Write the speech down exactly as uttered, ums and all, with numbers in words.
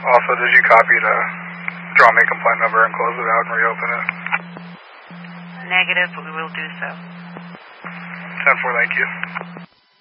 Also, did you copy the draw me complaint number and close it out and reopen it? Negative, but we will do so. ten four, thank you.